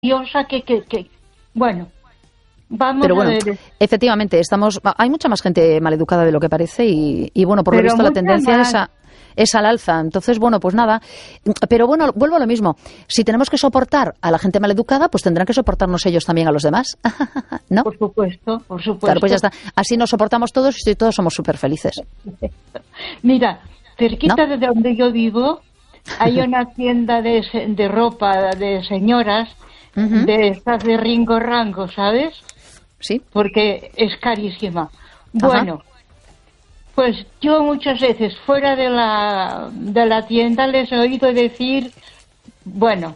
nerviosa bueno, vamos Pero bueno, a ver. efectivamente, hay mucha más gente maleducada de lo que parece y bueno, por lo visto la tendencia es al alza. Entonces, bueno, pues nada. Pero bueno, vuelvo a lo mismo. Si tenemos que soportar a la gente maleducada, pues tendrán que soportarnos ellos también a los demás. ¿No? Por supuesto. Claro, pues ya está. Así nos soportamos todos y todos somos súper felices. Mira, cerquita de donde yo vivo hay una tienda de ropa de señoras, de estas de Ringo Rango, ¿sabes? Sí. Porque es carísima. Bueno, pues yo muchas veces fuera de la tienda les he oído decir, bueno.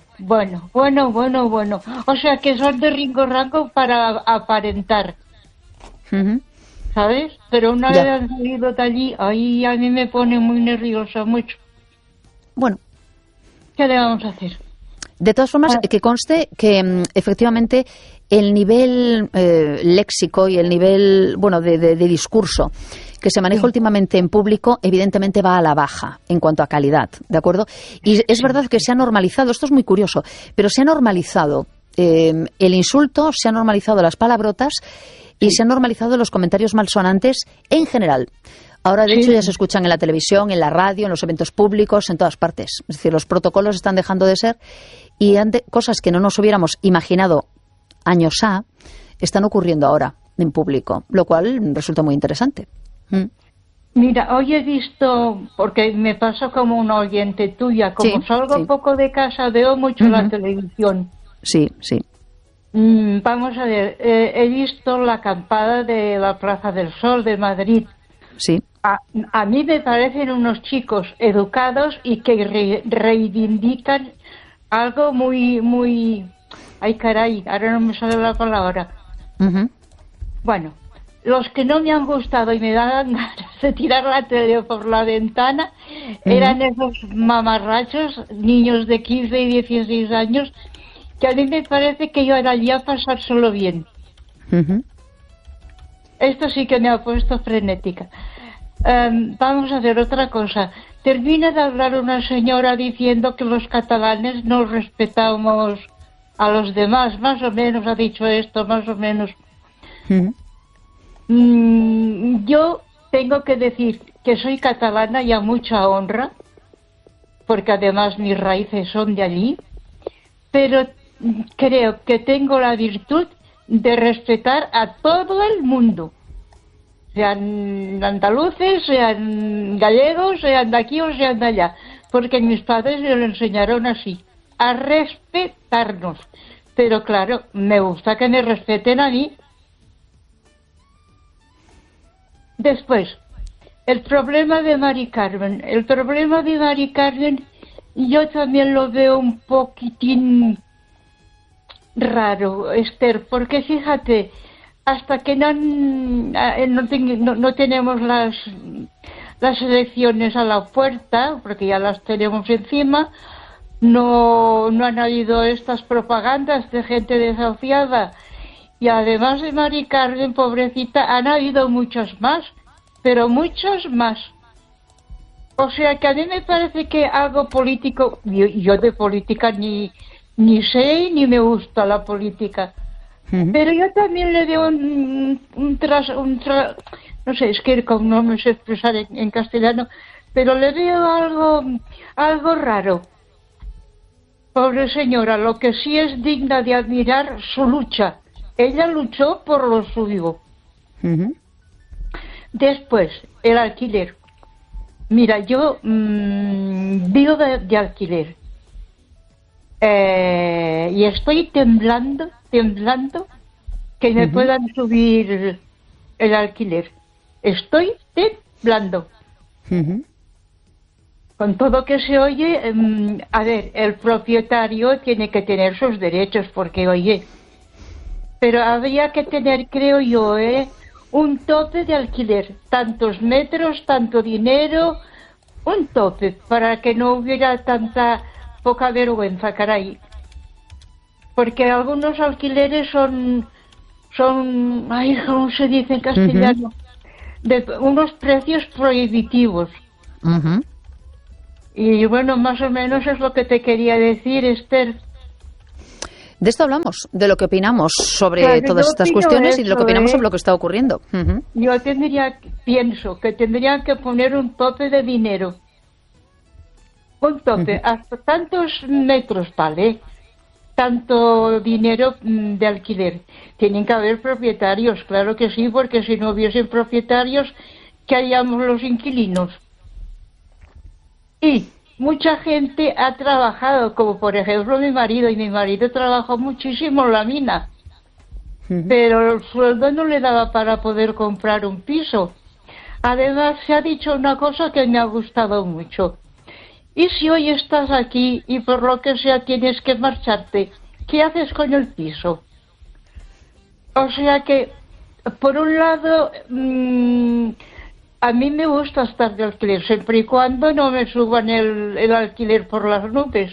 O sea, que son de Ringo Rango para aparentar. ¿Sabes? Pero una vez han salido de allí, ahí a mí me pone muy nerviosa, mucho. Bueno. ¿Qué le vamos a hacer? De todas formas, que conste que efectivamente el nivel léxico y el nivel, bueno, de discurso que se maneja últimamente en público, evidentemente va a la baja en cuanto a calidad, ¿de acuerdo? Y es verdad que se ha normalizado, esto es muy curioso, pero se ha normalizado el insulto, se han normalizado las palabrotas y se han normalizado los comentarios malsonantes en general. Ahora, de hecho, ya se escuchan en la televisión, en la radio, en los eventos públicos, en todas partes. Es decir, los protocolos están dejando de ser y cosas que no nos hubiéramos imaginado años están ocurriendo ahora en público, lo cual resulta muy interesante. Mira, hoy he visto, porque me pasa como una oyente tuya, como salgo poco de casa, veo mucho la televisión. Sí. Vamos a ver, he visto la acampada de la Plaza del Sol de Madrid. Sí. A mí me parecen unos chicos educados y que reivindican algo muy... Ay, caray, ahora no me sale la palabra. Bueno, los que no me han gustado y me dan ganas de tirar la tele por la ventana eran esos mamarrachos, niños de 15 y 16 años, que a mí me parece que iban allí a pasárselo bien. Esto sí que me ha puesto frenética. Vamos a hacer otra cosa. Termina de hablar una señora diciendo que los catalanes no respetamos a los demás. Más o menos ha dicho esto, más o menos. Yo tengo que decir que soy catalana y a mucha honra, porque además mis raíces son de allí, pero creo que tengo la virtud de respetar a todo el mundo, sean andaluces, sean gallegos, sean de aquí o sean de allá, porque mis padres me lo enseñaron así, a respetarnos. Pero claro, me gusta que me respeten a mí. Después, el problema de Mari Carmen. El problema de Mari Carmen yo también lo veo un poquitín raro, Esther, porque fíjate, hasta que no tenemos las elecciones a la puerta, porque ya las tenemos encima, no han habido estas propagandas de gente desahuciada. Y además de Mari Carmen, pobrecita, han habido muchos más, pero muchos más. O sea que a mí me parece que algo político, yo de política ni sé ni me gusta la política, pero yo también le veo no sé, es que no me sé expresar en castellano, pero le veo algo raro. Pobre señora, lo que sí es digna de admirar su lucha. Ella luchó por lo suyo. Después, el alquiler. Mira, yo vivo de alquiler. Y estoy temblando que me puedan subir el alquiler. Estoy temblando. Con todo que se oye, a ver, el propietario tiene que tener sus derechos, porque oye, pero habría que tener, creo yo, un tope de alquiler, tantos metros, tanto dinero, un tope, para que no hubiera tanta poca vergüenza, caray. Porque algunos alquileres son, ay, ¿cómo se dice en castellano? De unos precios prohibitivos. Y bueno, más o menos es lo que te quería decir, Esther. De esto hablamos, de lo que opinamos sobre todas estas cuestiones y de lo que opinamos sobre lo que está ocurriendo. Yo pienso que tendrían que poner un tope de dinero. Un tope, hasta tantos metros, ¿vale? Tanto dinero de alquiler. Tienen que haber propietarios, claro que sí, porque si no hubiesen propietarios, ¿qué haríamos los inquilinos? Y mucha gente ha trabajado, como por ejemplo mi marido, y mi marido trabajó muchísimo en la mina, pero el sueldo no le daba para poder comprar un piso. Además, se ha dicho una cosa que me ha gustado mucho. Y si hoy estás aquí y por lo que sea tienes que marcharte, ¿qué haces con el piso? O sea que, por un lado, a mí me gusta estar de alquiler, siempre y cuando no me suban el alquiler por las nubes.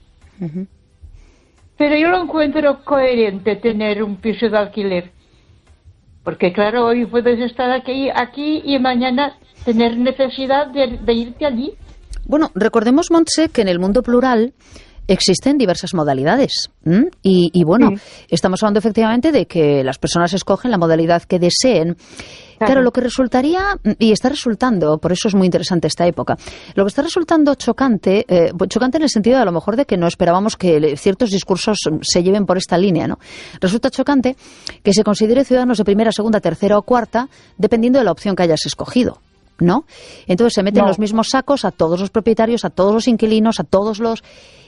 Pero yo lo encuentro coherente tener un piso de alquiler. Porque claro, hoy puedes estar aquí y mañana tener necesidad de irte allí. Bueno, recordemos, Montse, que en el mundo plural existen diversas modalidades. Y bueno, estamos hablando efectivamente de que las personas escogen la modalidad que deseen. Claro, lo que resultaría, y está resultando, por eso es muy interesante esta época, lo que está resultando chocante en el sentido de a lo mejor de que no esperábamos que ciertos discursos se lleven por esta línea, ¿no? Resulta chocante que se considere ciudadanos de primera, segunda, tercera o cuarta, dependiendo de la opción que hayas escogido, ¿no? Entonces se meten los mismos sacos a todos los propietarios, a todos los inquilinos, a todos los...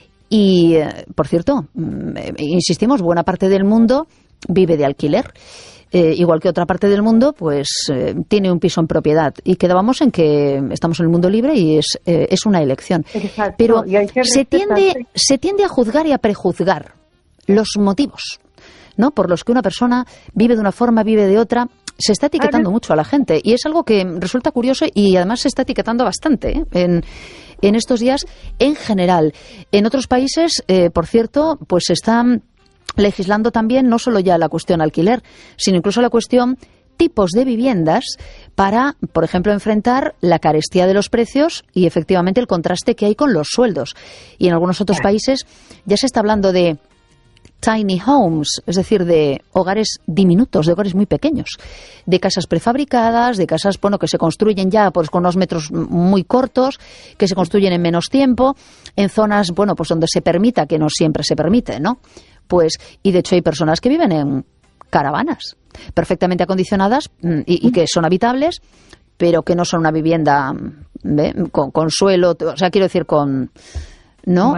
Y, por cierto, insistimos, buena parte del mundo vive de alquiler. Igual que otra parte del mundo, pues tiene un piso en propiedad. Y quedábamos en que estamos en el mundo libre y es una elección. Exacto. Pero se tiende a juzgar y a prejuzgar los motivos, ¿no? Por los que una persona vive de una forma, vive de otra. Se está etiquetando mucho a la gente y es algo que resulta curioso y además se está etiquetando bastante en estos días en general. En otros países, por cierto, pues se están legislando también no solo ya la cuestión alquiler, sino incluso la cuestión tipos de viviendas para, por ejemplo, enfrentar la carestía de los precios y efectivamente el contraste que hay con los sueldos. Y en algunos otros países ya se está hablando de tiny homes, es decir, de hogares diminutos, de hogares muy pequeños, de casas prefabricadas, de casas, bueno, que se construyen ya pues con unos metros muy cortos, que se construyen en menos tiempo, en zonas, bueno, pues donde se permita, que no siempre se permite, ¿no? Pues, y de hecho hay personas que viven en caravanas perfectamente acondicionadas y que son habitables, pero que no son una vivienda con suelo, o sea, quiero decir, ¿no?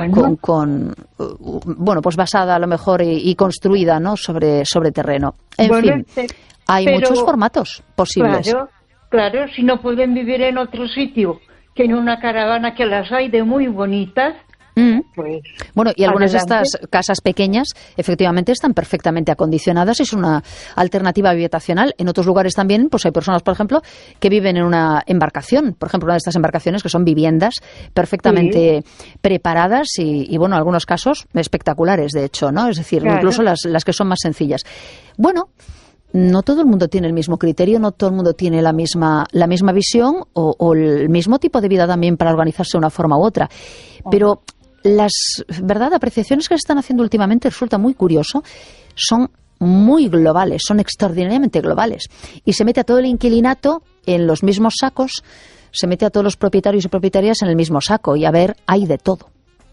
Bueno, pues basada a lo mejor y construida, ¿no? sobre terreno. En fin, hay muchos formatos posibles. Claro, si no pueden vivir en otro sitio que en una caravana, que las hay de muy bonitas. Pues, bueno, y algunas de estas casas pequeñas efectivamente están perfectamente acondicionadas, es una alternativa habitacional. En otros lugares también pues hay personas, por ejemplo, que viven en una embarcación, por ejemplo, una de estas embarcaciones que son viviendas perfectamente preparadas y bueno, en algunos casos espectaculares, de hecho, ¿no? Es decir, incluso las que son más sencillas. Bueno, no todo el mundo tiene el mismo criterio, no todo el mundo tiene la misma visión o el mismo tipo de vida también para organizarse de una forma u otra. Pero las apreciaciones que se están haciendo últimamente resulta muy curioso, son muy globales, son extraordinariamente globales. Y se mete a todo el inquilinato en los mismos sacos, se mete a todos los propietarios y propietarias en el mismo saco. Y a ver, hay de todo.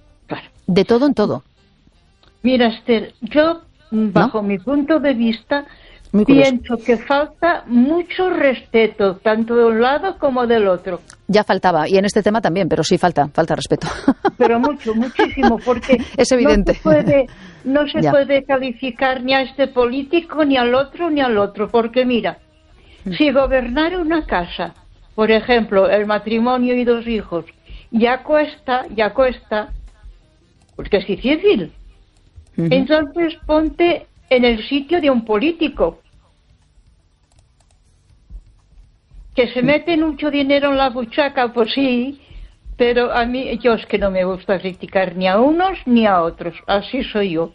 De todo en todo. Mira, Esther, yo, bajo mi punto de vista, pienso que falta mucho respeto, tanto de un lado como del otro. Ya faltaba, y en este tema también, pero sí falta respeto. Pero muchísimo, porque es evidente. No se puede calificar ni a este político, ni al otro, porque mira, si gobernar una casa, por ejemplo, el matrimonio y 2 hijos, ya cuesta, porque es difícil. Entonces ponte en el sitio de un político que se mete mucho dinero en la buchaca, pues sí, pero a mí, yo es que no me gusta criticar ni a unos ni a otros, así soy yo.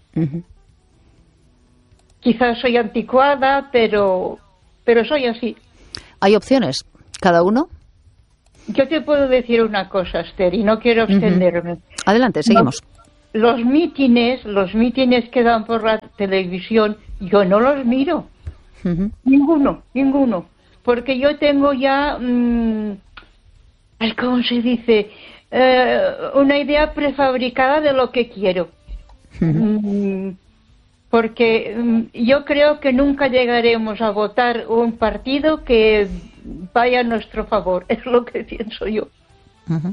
Quizás soy anticuada, pero soy así. ¿Hay opciones? ¿Cada uno? Yo te puedo decir una cosa, Esther, y no quiero extenderme. Adelante, seguimos. los mítines que dan por la televisión, yo no los miro. Ujú. Ninguno. Porque yo tengo ya, ¿cómo se dice? Una idea prefabricada de lo que quiero. Porque yo creo que nunca llegaremos a votar un partido que vaya a nuestro favor. Es lo que pienso yo. Ujú.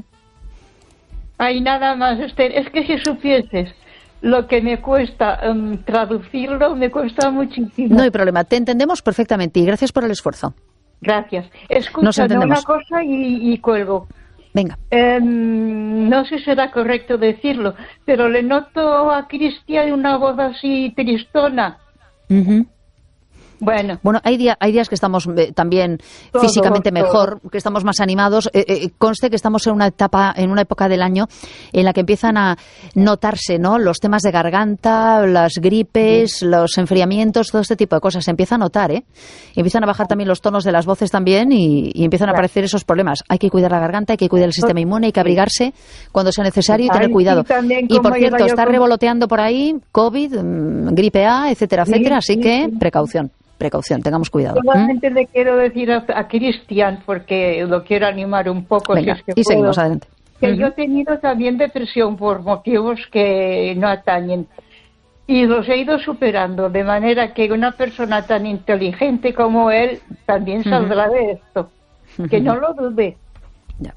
Hay nada más, Esther. Es que si supieses lo que me cuesta traducirlo, me cuesta muchísimo. No hay problema, te entendemos perfectamente y gracias por el esfuerzo. Gracias. Nos Escucha, entendemos. una cosa y cuelgo. Venga. No sé si será correcto decirlo, pero le noto a Cristian una voz así tristona. Ujú. Bueno, Hay días que estamos también Todo, físicamente todo. mejor, que estamos más animados. Conste que estamos en una época del año en la que empiezan a notarse, ¿no?, los temas de garganta, las gripes, los enfriamientos, todo este tipo de cosas. Se empieza a notar, ¿eh? Y empiezan a bajar también los tonos de las voces también y empiezan a aparecer esos problemas. Hay que cuidar la garganta, hay que cuidar el sistema inmune, hay que abrigarse cuando sea necesario y tener Ay, cuidado. sí, también, Y por como cierto, iba yo está con- revoloteando por ahí COVID, gripe A, etcétera, etcétera. Así sí, que sí. precaución, tengamos cuidado. Solamente le quiero decir a Cristian, porque lo quiero animar un poco, Venga, si es que y puedo, seguimos adelante. que Ujú. yo he tenido también depresión por motivos que no atañen. Y los he ido superando, de manera que una persona tan inteligente como él también saldrá de esto. Que no lo dude. Ya.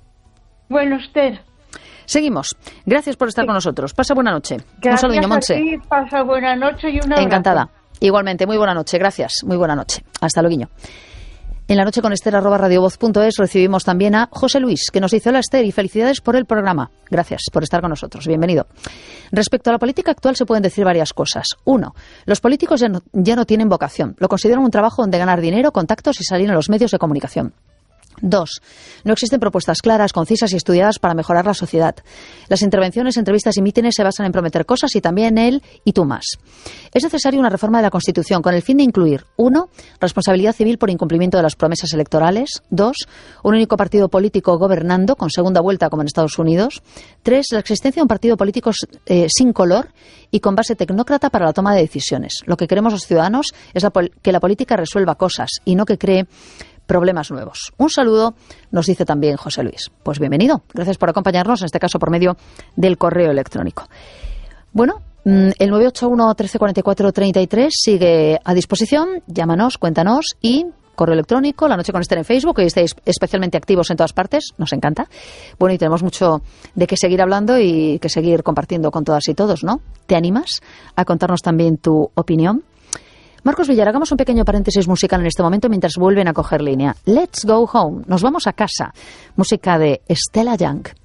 Bueno, Esther, Seguimos. Gracias por estar con nosotros. Pasa buena noche. Un gracias saludo, a Montse. ti, pasa buena noche y un abrazo. Encantada. Igualmente, muy buena noche. Gracias. Muy buena noche. Hasta luego. En la noche con Esther @radiovoz.es recibimos también a José Luis, que nos dice: hola Esther y felicidades por el programa. Gracias por estar con nosotros. Bienvenido. Respecto a la política actual se pueden decir varias cosas. 1. Los políticos ya no tienen vocación. Lo consideran un trabajo donde ganar dinero, contactos y salir en los medios de comunicación. 2. No existen propuestas claras, concisas y estudiadas para mejorar la sociedad. Las intervenciones, entrevistas y mítines se basan en prometer cosas y también él y tú más. Es necesaria una reforma de la Constitución con el fin de incluir: 1. Responsabilidad civil por incumplimiento de las promesas electorales. 2. Un único partido político gobernando con segunda vuelta como en Estados Unidos. 3. La existencia de un partido político sin color y con base tecnócrata para la toma de decisiones. Lo que queremos los ciudadanos es que la política resuelva cosas y no que cree problemas nuevos. Un saludo, nos dice también José Luis. Pues bienvenido. Gracias por acompañarnos, en este caso por medio del correo electrónico. Bueno, el 981 1344 33 sigue a disposición. Llámanos, cuéntanos y correo electrónico, La Noche con Esther en Facebook, que estáis especialmente activos en todas partes, nos encanta. Bueno, y tenemos mucho de qué seguir hablando y que seguir compartiendo con todas y todos, ¿no? ¿Te animas a contarnos también tu opinión? Marcos Villar, hagamos un pequeño paréntesis musical en este momento mientras vuelven a coger línea. Let's Go Home. Nos vamos a casa. Música de Stella Young.